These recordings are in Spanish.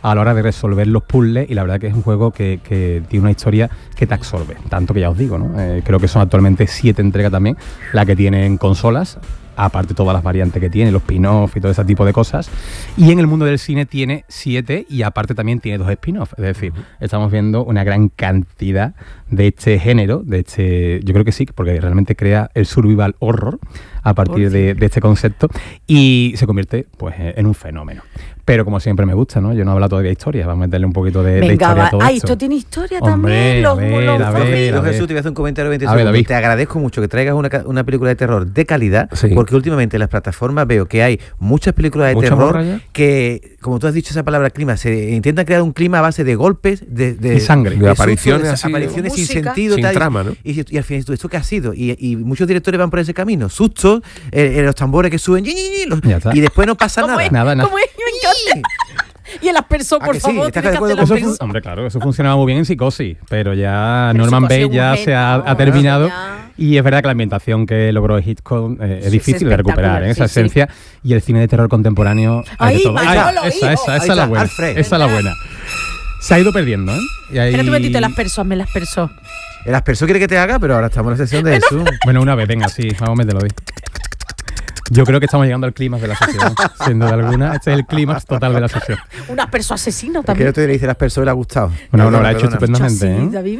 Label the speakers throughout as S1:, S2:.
S1: a la hora de resolver los puzzles, y la verdad que es un juego que tiene una historia que te absorbe, tanto que ya os digo, ¿no? Creo que son actualmente 7 entregas también, la que tienen consolas, aparte todas las variantes que tiene, los spin-off y todo ese tipo de cosas. Y en el mundo del cine tiene 7 y aparte también tiene 2 spin-off. Es decir, estamos viendo una gran cantidad de este género, yo creo que sí, porque realmente crea el survival horror a partir de este concepto, y se convierte pues en un fenómeno. Pero como siempre me gusta, ¿no? Yo no he hablado todavía de historia, vamos a meterle un poquito de historia a todo esto.
S2: Esto tiene historia.
S1: Hombre,
S2: también.
S1: A ver.
S3: Jesús, te voy a hacer un comentario de 20 segundos.
S1: David.
S3: Te agradezco mucho que traigas una película de terror de calidad,
S4: Sí.
S3: porque últimamente en las plataformas veo que hay muchas películas de terror que, como tú has dicho esa palabra, clima, se intentan crear un clima a base de golpes, de
S1: sangre,
S4: de apariciones
S3: sustos,
S4: así,
S3: apariciones sin
S2: música,
S3: sentido,
S4: sin
S3: tal,
S4: trama, ¿no?
S3: y al final, ¿esto qué ha sido? Y muchos directores van por ese camino, sustos, los tambores que suben,
S1: Ya está.
S3: y después no pasa
S2: ¿Cómo
S3: nada.
S2: es?
S1: Nada.
S2: ¿Cómo es? Me encanta. Y el aspersor,
S3: ¿A
S2: por
S3: que sí?
S2: favor.
S3: ¿Estás
S2: tienes
S3: de acuerdo
S2: que hacer
S3: conmigo?
S2: el aspersor.
S1: Hombre, claro, eso funcionaba muy bien en Psicosis, pero ya
S2: Pero
S1: Norman
S2: Psicosis
S1: Bates ya
S2: es un
S1: se ha
S2: genio,
S1: terminado,
S2: ya.
S1: y es verdad que la ambientación que logró Hitchcock es
S2: Sí,
S1: difícil
S2: es
S1: de recuperar,
S2: espectacular,
S1: esa
S2: sí,
S1: esencia, y el cine de terror contemporáneo hay de
S2: Ahí,
S1: todo.
S2: Manolo,
S1: Esa
S2: ahí
S1: es la
S3: está,
S1: buena,
S3: Alfred.
S1: esa es la buena. Se ha ido perdiendo, ¿eh? Y ahí...
S2: Espérate un momentito, el aspersor, me el aspersor.
S3: El aspersor quiere que te haga, pero ahora estamos en la sesión de Jesús.
S1: Bueno, una vez, venga, sí, vamos a meterlo ahí. Yo creo que estamos llegando al clímax de la sesión, sin duda alguna. Este es el clímax total de la sesión.
S2: Un aspersor asesino
S3: Es que
S2: también.
S3: yo te dice el aspersor y le ha gustado.
S1: Bueno, lo ha
S3: Perdona.
S1: hecho estupendamente,
S2: Así,
S1: ¿eh?
S2: David,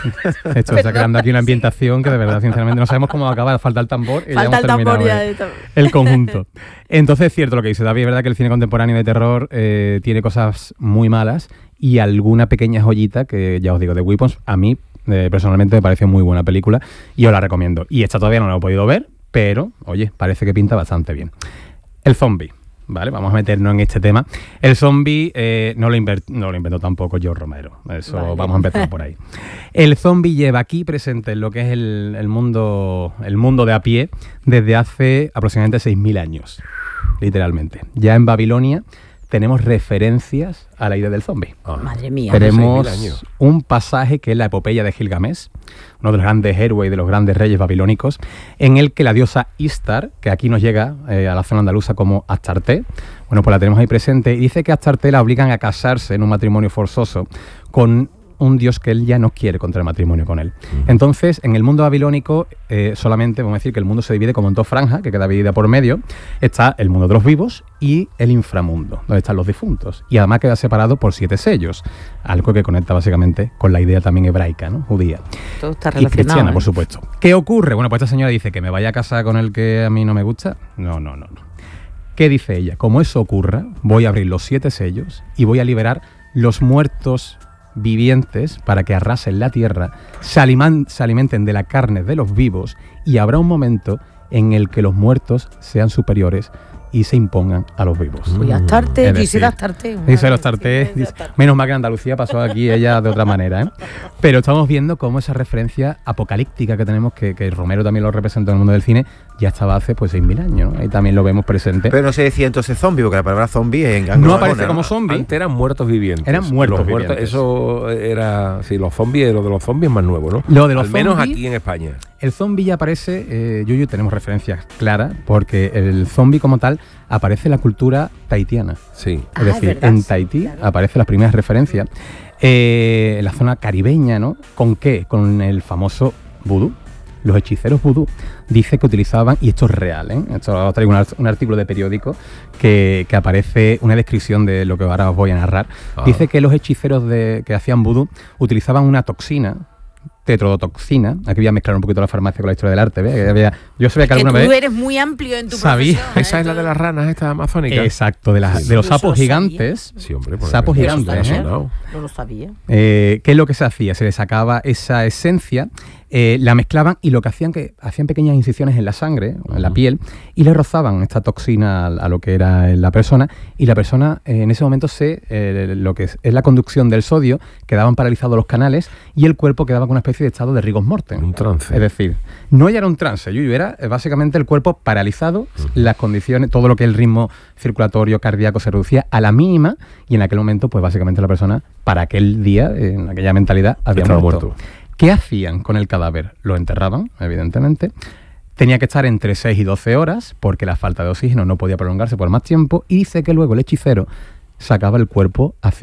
S1: Esto está creando aquí una ambientación que de verdad, sinceramente, no sabemos cómo va a acabar. Falta el tambor y ya
S2: falta
S1: hemos
S2: el tambor
S1: terminado
S2: ya.
S1: el conjunto. Entonces es cierto lo que dice David, es verdad que el cine contemporáneo de terror tiene cosas muy malas y alguna pequeña joyita que, ya os digo, The Weapons, a mí personalmente me pareció muy buena película y os la recomiendo. Y esta todavía no la he podido ver, pero, oye, parece que pinta bastante bien. El zombie, ¿vale? Vamos a meternos en este tema. El zombie no lo inventó tampoco George Romero. Eso
S2: Vale.
S1: vamos a empezar por ahí. El zombie lleva aquí presente en lo que es el mundo de a pie desde hace aproximadamente 6.000 años, literalmente. Ya en Babilonia tenemos referencias a la idea del zombie.
S2: Madre mía.
S1: Tenemos
S4: 6.000 años.
S1: un pasaje que es la epopeya de Gilgamesh, uno de los grandes héroes y de los grandes reyes babilónicos, en el que la diosa Ishtar, que aquí nos llega a la zona andaluza como Astarte, bueno, pues la tenemos ahí presente, y dice que a Astarte la obligan a casarse en un matrimonio forzoso con un dios que él ya no quiere contraer matrimonio con él. Entonces, en el mundo babilónico, solamente vamos a decir que el mundo se divide como en 2 franjas, que queda dividida por medio. Está el mundo de los vivos y el inframundo, donde están los difuntos. Y además queda separado por 7 sellos, algo que conecta básicamente con la idea también hebraica, ¿no? Judía.
S2: Todo está
S1: Y
S2: relacionado.
S1: cristiana,
S2: ¿eh?
S1: por supuesto. ¿Qué ocurre? Bueno, pues esta señora dice que me vaya a casar con el que a mí no me gusta. No. ¿Qué dice ella? Como eso ocurra, voy a abrir los 7 sellos y voy a liberar los muertos vivientes para que arrasen la tierra, se alimenten de la carne de los vivos, y habrá un momento en el que los muertos sean superiores y se impongan a los vivos.
S2: Voy a Astarte,
S1: Es decir,
S2: quisiera Astarte.
S1: Dice los Astarte, menos mal que en Andalucía pasó aquí ella de otra manera, ¿eh? Pero estamos viendo cómo esa referencia apocalíptica que tenemos, que Romero también lo representó en el mundo del cine, ya estaba hace pues 6.000 años, ¿no? Ahí también lo vemos presente.
S3: Pero no se decía entonces zombie, porque la palabra zombie en
S1: No
S3: anglosajona,
S1: aparece como zombie.
S4: Antes eran muertos vivientes.
S1: Eran muertos vivientes.
S4: Eso era, sí, los zombies, lo de los zombies es más nuevo, ¿no?
S1: Lo de los
S4: Al menos
S1: zombies-
S4: aquí en España.
S1: El zombie ya aparece, Yuyu, tenemos referencias claras, porque el zombie como tal aparece en la cultura tahitiana.
S4: Sí.
S1: Es decir,
S2: verdad,
S1: en
S2: sí,
S1: Tahití
S2: claro.
S1: aparecen las primeras referencias. En la zona caribeña, ¿no? ¿Con qué? Con el famoso vudú. Los hechiceros vudú dice que utilizaban, y esto es real, ¿eh? Esto traigo un artículo de periódico que aparece una descripción de lo que ahora os voy a narrar. Dice que los hechiceros que hacían vudú utilizaban una toxina, tetrodotoxina. Aquí voy a mezclar un poquito la farmacia con la historia del arte, ¿ves? Yo sabía que
S2: Que
S1: alguna
S2: tú
S1: vez...
S2: eres muy amplio en tu
S1: Sabía.
S2: profesión.
S4: Esa es la de las ranas estas amazónicas.
S1: Exacto, de los
S2: Yo
S1: sapos
S2: lo sabía.
S1: gigantes.
S4: Sí, hombre. por
S1: Sapos
S4: ejemplo,
S1: gigantes,
S4: eso
S1: ¿eh?
S4: está sonado.
S2: No lo sabía.
S1: ¿Qué es lo que se hacía? Se le sacaba esa esencia, la mezclaban, y lo que hacían pequeñas incisiones en la sangre, en la piel, y le rozaban esta toxina a lo que era la persona, y la persona en ese momento lo que es la conducción del sodio, quedaban paralizados los canales y el cuerpo quedaba con una especie de estado de rigor mortem.
S4: Un trance.
S1: Es decir, no ya era un trance, Yuyu, era básicamente el cuerpo paralizado, las condiciones, todo lo que el ritmo circulatorio cardíaco se reducía a la mínima, y en aquel momento pues básicamente la persona para aquel día, en aquella mentalidad, había
S4: Estaba
S1: muerto.
S4: muerto.
S1: ¿Qué hacían con el cadáver? Lo enterraban, evidentemente. Tenía que estar entre 6 y 12 horas porque la falta de oxígeno no podía prolongarse por más tiempo, y dice que luego el hechicero sacaba el cuerpo hacia